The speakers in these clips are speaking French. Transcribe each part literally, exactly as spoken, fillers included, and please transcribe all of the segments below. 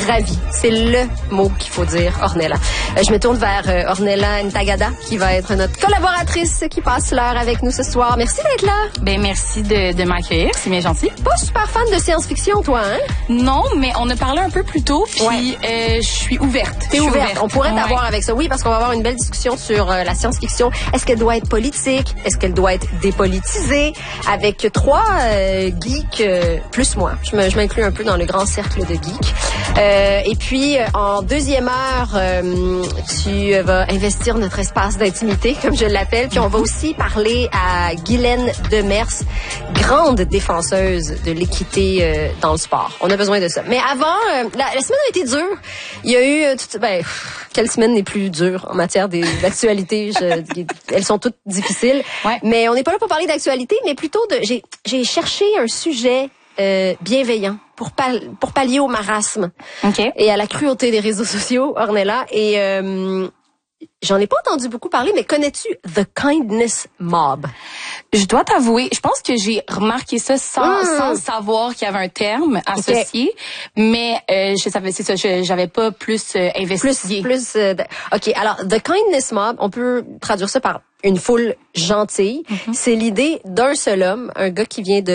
ravie. C'est le mot qu'il faut dire, Ornella. Euh, je me tourne vers euh, Ornella Ntagada, qui va être notre collaboratrice qui passe l'heure avec nous ce soir. Merci d'être là. Ben merci de, de m'accueillir, c'est bien gentil. Pas super fan de science-fiction, toi, hein? Non, mais on a parlé un peu plus tôt, puis ouais. euh, je suis ouverte. T'es ouverte. ouverte. On pourrait ouais. t'avoir avec ça, oui, parce qu'on va avoir une belle discussion sur euh, la science-fiction. Est-ce qu'elle doit être politique? Est-ce qu'elle doit être dépolitisée? Avec trois euh, geeks, euh, plus moi. Je, me, je m'inclus un peu dans le grand cercle de geeks. Euh, et puis, euh, en deuxième heure, euh, tu vas investir notre espace d'intimité, comme je l'appelle. Puis on va aussi parler à Guylaine Demers, grande défenseuse de l'équité euh, dans le sport. On a besoin de ça. Mais avant, euh, la, la semaine a été dure. Il y a eu... Euh, tout, ben, pff, quelle semaine n'est plus dure en matière des, d'actualité? Je, elles sont toutes difficiles. Ouais. Mais on n'est pas là pour parler d'actualité, mais plutôt de... J'ai, j'ai cherché un sujet euh, bienveillant pour, pal, pour pallier au marasme okay. et à la cruauté des réseaux sociaux, Ornella. Et... Euh, J'en ai pas entendu beaucoup parler, mais connais-tu The Kindness Mob? Je dois t'avouer, je pense que j'ai remarqué ça sans, mmh. sans savoir qu'il y avait un terme associé, okay. mais euh, je savais, c'est ça, je, j'avais pas plus euh, investigué. Plus, plus. Euh, ok, alors The Kindness Mob, on peut traduire ça par une foule gentille. Mm-hmm. C'est l'idée d'un seul homme, un gars qui vient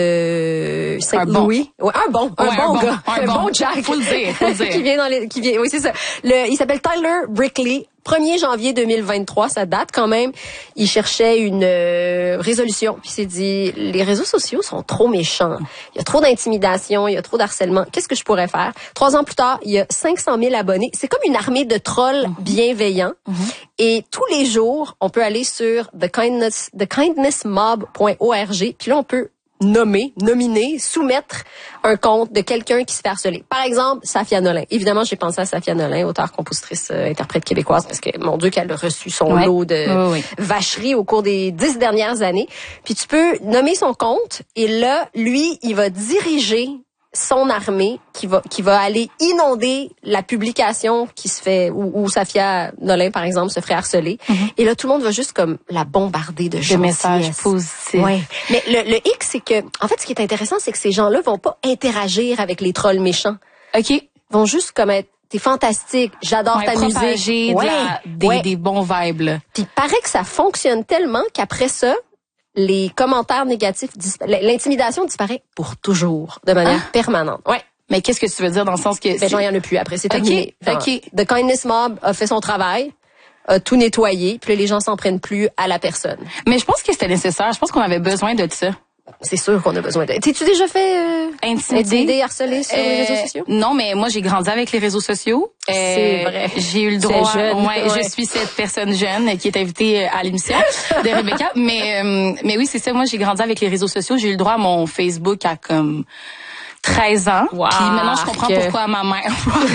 de Saint-Louis. Bon. Ouais, un bon, un, ouais, bon, un bon gars, un, un bon, bon Jack. Faut le dire, faut le dire. qui vient dans les, qui vient, oui, c'est ça. Le, il s'appelle Tyler Brickley. premier janvier deux mille vingt-trois, ça date quand même. Il cherchait une euh, résolution. Puis il s'est dit, les réseaux sociaux sont trop méchants. Il y a trop d'intimidation, il y a trop d'harcèlement. Qu'est-ce que je pourrais faire? Trois ans plus tard, il y a cinq cent mille abonnés. C'est comme une armée de trolls mm-hmm. bienveillants. Mm-hmm. Et tous les jours, on peut aller sur the kindness, the kindness mob point org. Puis là, on peut nommer, nominer, soumettre un compte de quelqu'un qui se fait harceler. Par exemple, Safia Nolin. Évidemment, j'ai pensé à Safia Nolin, auteure, compositrice, euh, interprète québécoise, parce que, mon Dieu, qu'elle a reçu son ouais. lot de oui, oui. vacheries au cours des dix dernières années. Puis tu peux nommer son compte, et là, lui, il va diriger son armée qui va qui va aller inonder la publication qui se fait où, où Safia Nolin par exemple se ferait harceler mm-hmm. et là tout le monde va juste comme la bombarder de, de messages positifs. Ouais. Mais le, le hic c'est que en fait ce qui est intéressant c'est que ces gens-là vont pas interagir avec les trolls méchants. OK. Ils vont juste comme être t'es fantastique, j'adore ouais, ta musique, ouais. de la, des, ouais. des bons vibes là. Puis il paraît que ça fonctionne tellement qu'après ça les commentaires négatifs, l'intimidation disparaît pour toujours, de manière ah. permanente. Ouais. Mais qu'est-ce que tu veux dire dans le sens que... Ben, genre, il y en a plus après, c'est terminé. Okay. OK. The Kindness Mob a fait son travail, a tout nettoyé, puis là, les gens s'en prennent plus à la personne. Mais je pense que c'était nécessaire. Je pense qu'on avait besoin de ça. C'est sûr qu'on a besoin de... T'es-tu déjà fait euh, intimider, intimider, harceler sur euh, les réseaux sociaux? Non, mais moi, j'ai grandi avec les réseaux sociaux. Euh, c'est vrai. J'ai eu le droit... Jeune, ouais, ouais. Je suis cette personne jeune qui est invitée à l'émission de Rebecca. Mais, euh, mais oui, c'est ça. Moi, j'ai grandi avec les réseaux sociaux. J'ai eu le droit à mon Facebook à comme... treize ans. Wow, puis maintenant, je comprends que... pourquoi ma mère...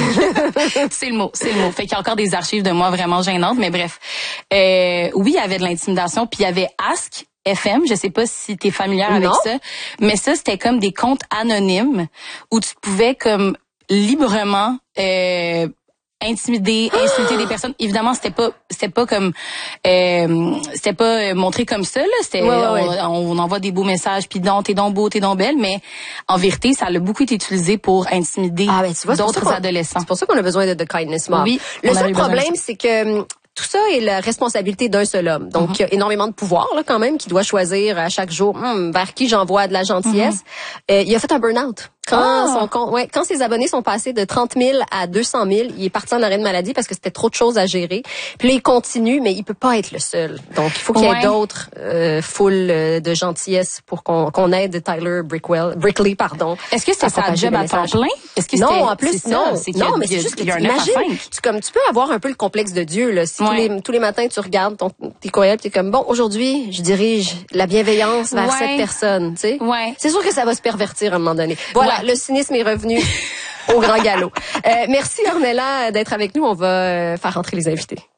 c'est le mot, c'est le mot. Fait qu'il y a encore des archives de moi vraiment gênantes, mais bref. Euh, oui, il y avait de l'intimidation, puis il y avait Ask F M, je sais pas si t'es familière avec non. ça, mais ça, c'était comme des comptes anonymes où tu pouvais comme librement... Euh, intimider, insulter des personnes. Évidemment, c'était pas, c'était pas comme, euh, c'était pas montré comme ça là. C'était, ouais, ouais, ouais. On, on envoie des beaux messages, puis donc t'es donc beau, t'es donc belle, mais en vérité, ça a beaucoup été utilisé pour intimider ah, ben, tu vois, d'autres adolescents. C'est pour ça qu'on a besoin de The Kindness Mob. Oui. Le seul problème, c'est que tout ça est la responsabilité d'un seul homme. Donc, mm-hmm. il y a énormément de pouvoir là quand même qui doit choisir à chaque jour hum, vers qui j'envoie de la gentillesse. Mm-hmm. Euh, il a fait un burn-out. Quand ah. son compte, ouais, quand ses abonnés sont passés de trente mille à deux cent mille, il est parti en arrêt de maladie parce que c'était trop de choses à gérer. Puis là, il continue, mais il peut pas être le seul. Donc, il faut qu'il y ait ouais. d'autres euh, foules de gentillesse pour qu'on, qu'on aide Tyler Brickwell, Brickley, pardon. Est-ce que c'était sa job à temps plein? Est-ce que non, en plus, c'est non, c'est non, mais c'est juste que tu imagines, tu, comme tu peux avoir un peu le complexe de Dieu là. Si ouais. tous les tous les matins tu regardes ton tes courriels, t'es comme bon, aujourd'hui, je dirige la bienveillance vers ouais. cette personne, tu sais. Ouais. C'est sûr que ça va se pervertir à un moment donné. Voilà, ouais. le cynisme est revenu au grand galop. Euh, merci Ornella d'être avec nous. On va faire rentrer les invités.